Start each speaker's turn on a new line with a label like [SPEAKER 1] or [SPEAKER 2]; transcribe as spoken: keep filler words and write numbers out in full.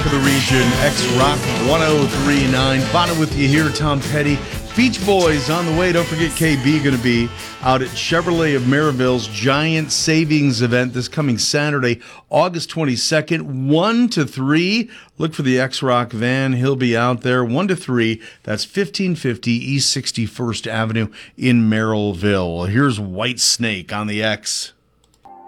[SPEAKER 1] of the region, X-Rock one oh three point nine. Bonnet with you here, Tom Petty. Beach Boys on the way. Don't forget K B going to be out at Chevrolet of Maryville's Giant Savings event this coming Saturday, August twenty-second, one to three. Look for the X-Rock van. He'll be out there one to three. That's fifteen fifty East sixty-first Avenue in Merrillville. Here's White Snake on the X.